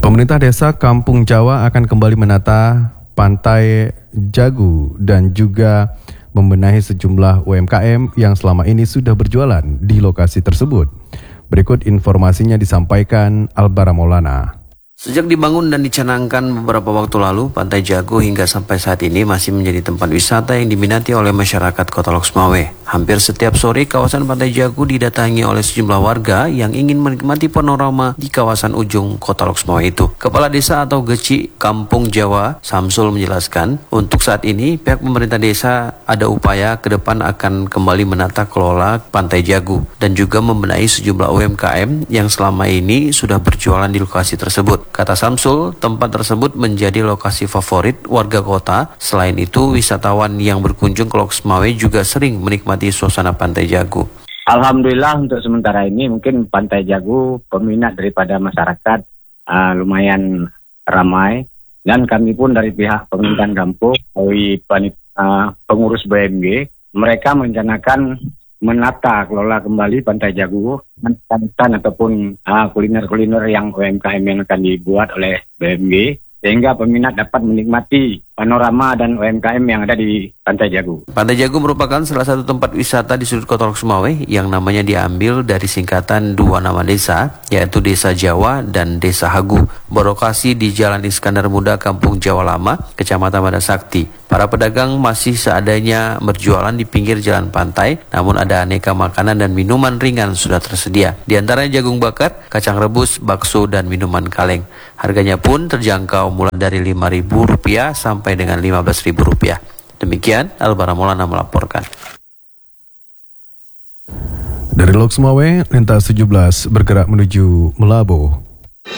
Pemerintah Desa Kampung Jawa akan kembali menata Pantai Jagu dan juga membenahi sejumlah UMKM yang selama ini sudah berjualan di lokasi tersebut. Berikut informasinya disampaikan Albara Maulana. Sejak dibangun dan dicanangkan beberapa waktu lalu, Pantai Jagu hingga sampai saat ini masih menjadi tempat wisata yang diminati oleh masyarakat Kota Loksmawe. Hampir setiap sore, kawasan Pantai Jagu didatangi oleh sejumlah warga yang ingin menikmati panorama di kawasan ujung Kota Loksmawe itu. Kepala Desa atau Geci Kampung Jawa, Samsul menjelaskan, untuk saat ini pihak pemerintah desa ada upaya ke depan akan kembali menata kelola Pantai Jagu dan juga membenahi sejumlah UMKM yang selama ini sudah berjualan di lokasi tersebut. Kata Samsul, tempat tersebut menjadi lokasi favorit warga kota. Selain itu, wisatawan yang berkunjung ke Loksmawe juga sering menikmati suasana Pantai Jagu. Alhamdulillah untuk sementara ini mungkin Pantai Jagu peminat daripada masyarakat lumayan ramai, dan kami pun dari pihak pemerintahan kampung, dari pengurus BMG, mereka merencanakan menata kelola kembali Pantai Jagu, hutan ataupun kuliner-kuliner yang UMKM yang akan dibuat oleh BMG, sehingga peminat dapat menikmati panorama dan UMKM yang ada di Pantai Jagu. Pantai Jagu merupakan salah satu tempat wisata di sudut Kota Loksmawe yang namanya diambil dari singkatan dua nama desa, yaitu Desa Jawa dan Desa Hagu, berlokasi di Jalan Iskandar Muda, Kampung Jawa Lama, Kecamatan Madasakti. Para pedagang masih seadanya berjualan di pinggir jalan pantai, namun ada aneka makanan dan minuman ringan sudah tersedia. Di antaranya jagung bakar, kacang rebus, bakso, dan minuman kaleng. Harganya pun terjangkau mulai dari Rp5.000 sampai dengan Rp15.000. Demikian, Albara Maulana melaporkan. Dari Loksmawe, Lintas 17 bergerak menuju Melabo.